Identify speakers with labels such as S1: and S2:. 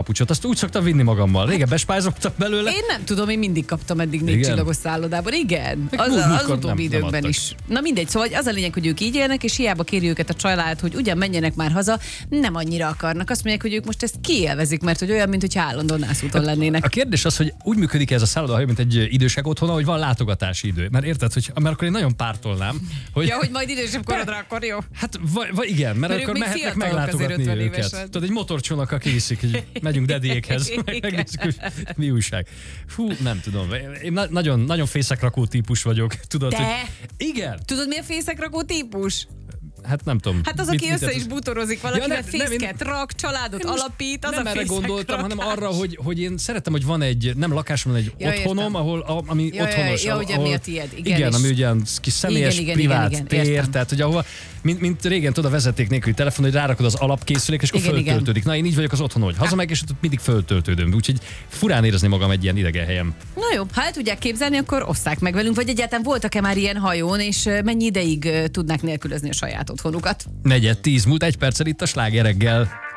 S1: papucsot, azt úgy szoktam vinni magammal. Régen bespájzoltam belőle.
S2: Én nem tudom, én mindig kaptam eddig 4 csillagos szállodában. Igen, az utóbbi időkben is. Na mindegy, szóval az a lényeg, hogy ők így élnek, és hiába kéri őket a család, hogy ugyan menjenek már haza, nem annyira akarnak. Azt mondják, hogy ők most ezt kiélvezik, mert hogy olyan, mintha állandóan nászúton lennének.
S1: A kérdés az, hogy úgy működik ez a szálloda, mint egy idősek otthona, hogy van látogatási idő. Mert érted, hogy mert akkor én nagyon pártolnám, hogy
S2: ja, hogy majd idősebb korodra, akkor jó.
S1: Hát igen, mert akkor mehetnek meglátogatni őket. Tudod, egy motorcsónakkal kiviszik, hogy megyünk dediékhez, megnézzük, hogy mi újság. Fú, nem tudom. Én nagyon, nagyon fészekrakó típus vagyok. Tudod, hogy... Igen.
S2: Tudod, mi a fészekrakó típus?
S1: Hát nem tudom.
S2: Hát az, aki össze is bútorozik valakivel, fészket rak, családot alapít, az
S1: nem
S2: a
S1: erre gondoltam, hanem arra, hogy én szeretem, hogy van egy, nem lakásom, van egy otthonom, ami otthonos.
S2: Ja, ugye mi a tiéd.
S1: Igen, ami ugye kis személyes, privát tér, tehát hogy ahova, mint régen tudod a vezeték nélküli telefon, hogy rárakod az alapkészülék, és akkor föltöltődik. Na, én így vagyok az otthon, hogy hazamegyek, és mindig föltöltődöm. Úgyhogy furán érezni magam egy ilyen idegen helyen.
S2: Na jó, ha el tudják képzelni, akkor osszák meg velünk, vagy egyáltalán voltak-e már ilyen hajón, és mennyi ideig tudnák nélkülözni a saját otthonukat?
S1: 9:10 múlt 1 perccel itt a Sláger reggel.